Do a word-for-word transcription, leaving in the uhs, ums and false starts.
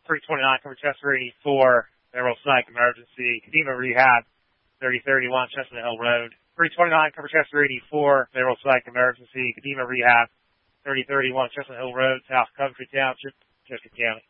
three twenty-nine, cover Chester eighty-four, Federal Psych Emergency, Kadima Rehab, thirty thirty-one, Chestnut Hill Road. three twenty-nine, cover Chester eighty-four, Federal Psych Emergency, Kadima Rehab, thirty thirty-one, Chestnut Hill Road, South Coventry Township, Chester County.